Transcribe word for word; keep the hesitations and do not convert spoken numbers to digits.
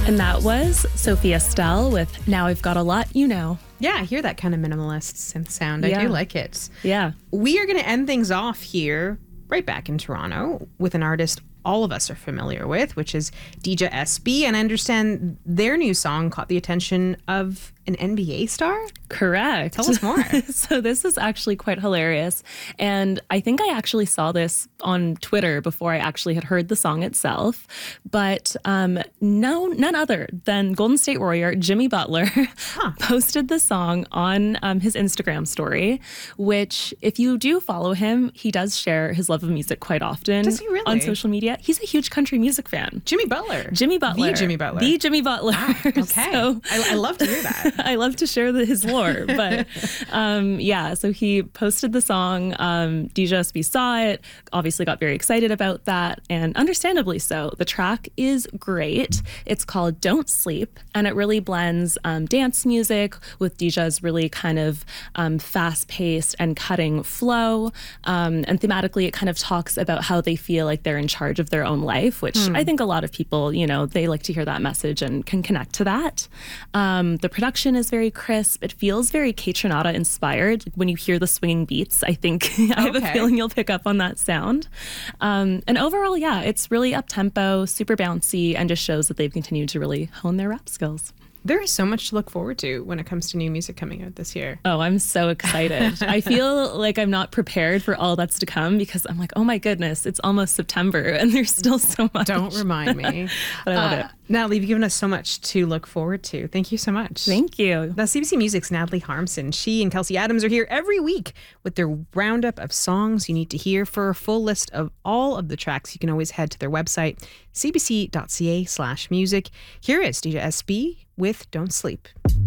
And that was Sophie Estelle with Now I've Got a Lot You Know. Yeah, I hear that kind of minimalist synth sound. I Yeah. do like it. Yeah. We are going to end things off here, right back in Toronto, with an artist all of us are familiar with, which is Deja S B. And I understand their new song caught the attention of an N B A star? Correct. Tell us more. So this is actually quite hilarious. And I think I actually saw this on Twitter before I actually had heard the song itself. But um, no, none other than Golden State Warrior Jimmy Butler huh. posted the song on um, his Instagram story, which if you do follow him, he does share his love of music quite often. Does he really? On social media. He's a huge country music fan. Jimmy Butler. Jimmy Butler. The Jimmy Butler. The Jimmy Butler. Ah, okay. So, I, I love to hear that. I love to share the, his lore, but um, yeah, so he posted the song. Um, Deja S B saw it, obviously got very excited about that, and understandably so. The track is great. It's called Don't Sleep, and it really blends um, dance music with Deja's really kind of um, fast-paced and cutting flow. Um, and thematically, it kind of talks about how they feel like they're in charge of their own life, which mm. I think a lot of people, you know, they like to hear that message and can connect to that. Um, the production is very crisp. It feels very Kaytranada inspired. When you hear the swinging beats, I think I have okay. a feeling you'll pick up on that sound. Um, and overall, yeah, it's really up-tempo, super bouncy, and just shows that they've continued to really hone their rap skills. There is so much to look forward to when it comes to new music coming out this year. Oh, I'm so excited. I feel like I'm not prepared for all that's to come because I'm like, oh my goodness, it's almost September and there's still so much. Don't remind me. But I love uh, it. Natalie, you've given us so much to look forward to. Thank you so much. Thank you. Now, C B C Music's Natalie Harmson. She and Kelsey Adams are here every week with their roundup of songs you need to hear. For a full list of all of the tracks, you can always head to their website, c b c dot c a slash music. Here is Deja S B with Don't Sleep.